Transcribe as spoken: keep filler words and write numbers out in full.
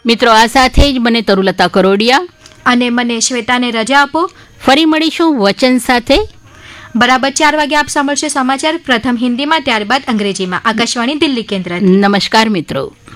મિત્રો, આ સાથે જ મને તરુલતા કરોડિયા અને મને શ્વેતાને રજા આપો. ફરી મળીશું વચન સાથે. બરાબર ચાર વાગે આપ સાંભળશે સમાચાર, પ્રથમ હિન્દીમાં, ત્યારબાદ અંગ્રેજીમાં, આકાશવાણી દિલ્હી કેન્દ્ર. નમસ્કાર મિત્રો.